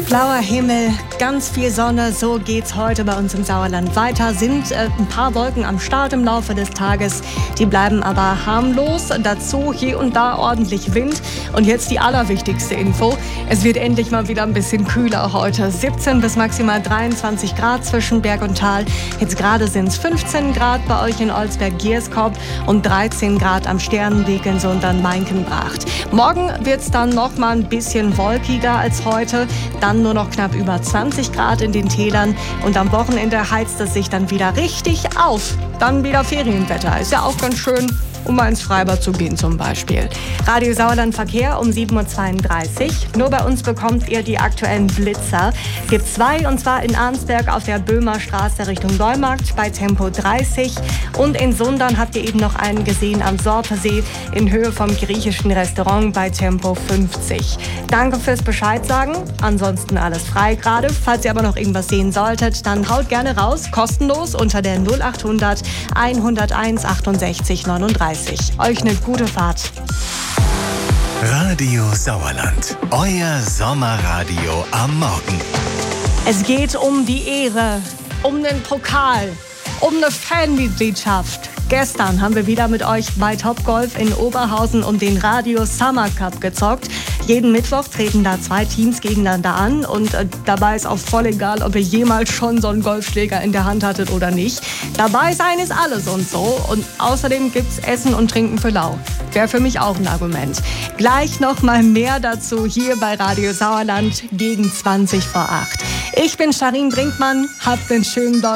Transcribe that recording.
Blauer Himmel, ganz viel Sonne, so geht's heute bei uns im Sauerland weiter. Sind ein paar Wolken am Start im Laufe des Tages, die bleiben aber harmlos. Dazu hier und da ordentlich Wind. Und jetzt die allerwichtigste Info, es wird endlich mal wieder ein bisschen kühler heute. 17 bis maximal 23 Grad zwischen Berg und Tal. Jetzt gerade sind es 15 Grad bei euch in Olsberg-Gierskop und 13 Grad am Sternenweg in Sundern-Meinkenbracht. Morgen wird's dann noch mal ein bisschen wolkiger als heute. Dann nur noch knapp über 20 Grad in den Tälern und am Wochenende heizt es sich dann wieder richtig auf. Dann wieder Ferienwetter. Ist ja auch ganz schön, um mal ins Freibad zu gehen zum Beispiel. Radio Sauerland Verkehr um 7.32 Uhr. Nur bei uns bekommt ihr die aktuellen Blitzer. Gibt 2 und zwar in Arnsberg auf der Böhmer Straße Richtung Neumarkt bei Tempo 30. Und in Sundern habt ihr eben noch einen gesehen am Sorpesee in Höhe vom griechischen Restaurant bei Tempo 50. Danke fürs Bescheid sagen. Ansonsten alles frei gerade. Falls ihr aber noch irgendwas sehen solltet, dann haut gerne raus. Kostenlos unter der 0800 101 68 39. Euch eine gute Fahrt. Radio Sauerland, euer Sommerradio am Morgen. Es geht um die Ehre, um den Pokal, um eine Fanmitgliedschaft. Gestern haben wir wieder mit euch bei Topgolf in Oberhausen um den Radio Summer Cup gezockt. Jeden Mittwoch treten da 2 Teams gegeneinander an und dabei ist auch voll egal, ob ihr jemals schon so einen Golfschläger in der Hand hattet oder nicht. Dabei sein ist alles und so und außerdem gibt's Essen und Trinken für lau. Wäre für mich auch ein Argument. Gleich noch mal mehr dazu hier bei Radio Sauerland gegen 20 vor 8. Ich bin Sharin Brinkmann, habt einen schönen Donnerstag.